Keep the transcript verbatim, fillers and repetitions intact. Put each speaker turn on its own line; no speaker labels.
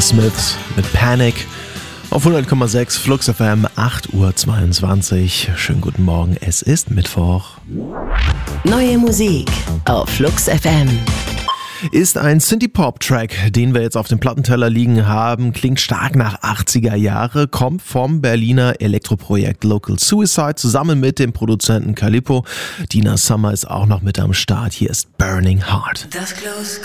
Smiths mit Panic auf hundert Komma sechs Flux F M, acht Uhr zweiundzwanzig. Schönen guten Morgen, es ist Mittwoch.
Neue Musik auf Flux F M.
Ist ein Synthie-Pop-Track, den wir jetzt auf dem Plattenteller liegen haben, klingt stark nach achtziger Jahre, kommt vom Berliner Elektroprojekt Local Suicide zusammen mit dem Produzenten Calippo. Dina Summer ist auch noch mit am Start. Hier ist Burning Heart.